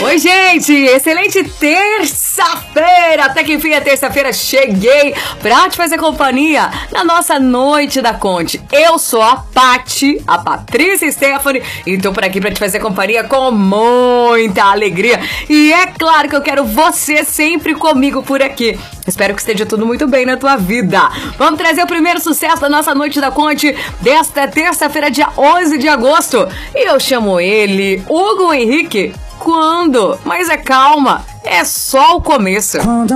Oi, gente! Excelente terça-feira! Até que enfim, a terça-feira cheguei pra te fazer companhia na nossa Noite da Conte. Eu sou a Paty, a Patrícia Stephanie, e tô por aqui pra te fazer companhia com muita alegria. E é claro que eu quero você sempre comigo por aqui. Espero que esteja tudo muito bem na tua vida. Vamos trazer o primeiro sucesso da nossa Noite da Conte desta terça-feira, dia 11 de agosto. E eu chamo ele, Hugo Henrique. Quando? Mas calma, é só o começo.